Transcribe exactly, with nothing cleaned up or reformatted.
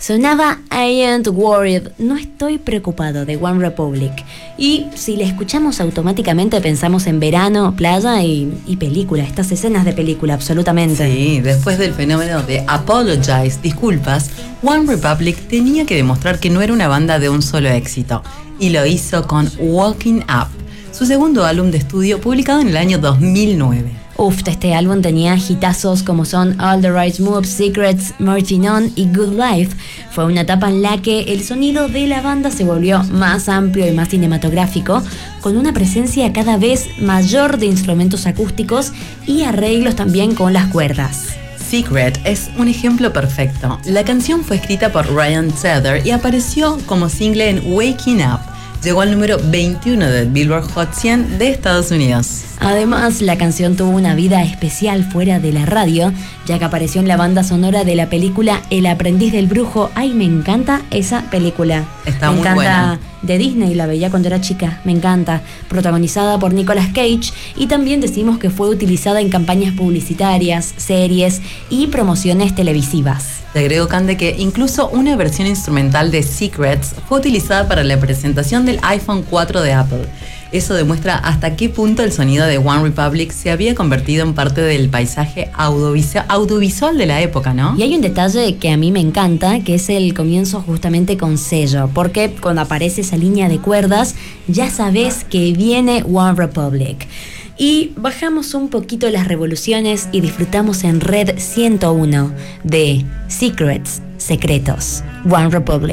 Sonaba I Ain't Worried, no estoy preocupado, de One Republic. Y si le escuchamos automáticamente pensamos en verano, playa y, y película, estas escenas de película, absolutamente. Sí, después del fenómeno de Apologize, disculpas, One Republic tenía que demostrar que no era una banda de un solo éxito. Y lo hizo con Walking Up, su segundo álbum de estudio publicado en el año dos mil nueve. Uf, este álbum tenía hitazos como son All the Right Moves, Secrets, Marching On y Good Life. Fue una etapa en la que el sonido de la banda se volvió más amplio y más cinematográfico, con una presencia cada vez mayor de instrumentos acústicos y arreglos también con las cuerdas. Secret es un ejemplo perfecto. La canción fue escrita por Ryan Tedder y apareció como single en Waking Up. Llegó al número veintiuno del Billboard Hot cien de Estados Unidos. Además, la canción tuvo una vida especial fuera de la radio, ya que apareció en la banda sonora de la película El aprendiz del brujo. Ay, me encanta esa película. Está me muy encanta. buena. De Disney, la veía cuando era chica, me encanta. Protagonizada por Nicolas Cage, y también decimos que fue utilizada en campañas publicitarias, series y promociones televisivas. Te agrego, Cande, que incluso una versión instrumental de Secrets fue utilizada para la presentación del iPhone cuatro de Apple. Eso demuestra hasta qué punto el sonido de One Republic se había convertido en parte del paisaje audiovisual, audiovisual de la época, ¿no? Y hay un detalle que a mí me encanta, que es el comienzo justamente con sello, porque cuando aparece esa línea de cuerdas, ya sabes que viene One Republic. Y bajamos un poquito las revoluciones y disfrutamos en Red ciento uno de Secrets, Secretos, One Republic.